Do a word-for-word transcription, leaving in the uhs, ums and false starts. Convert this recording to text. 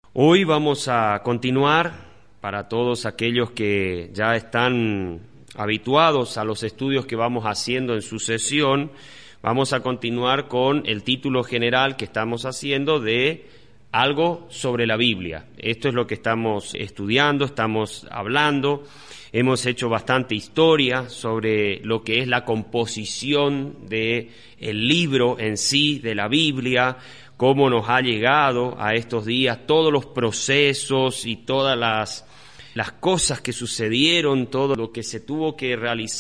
Hoy vamos a continuar, para todos aquellos que ya están habituados a los estudios que vamos haciendo en sucesión, vamos a continuar con el título general que estamos haciendo de algo sobre la Biblia. Esto es lo que estamos estudiando, estamos hablando, hemos hecho bastante historia sobre lo que es la composición del libro en sí, de la Biblia, cómo nos ha llegado a estos días, todos los procesos y todas las, las cosas que sucedieron, todo lo que se tuvo que realizar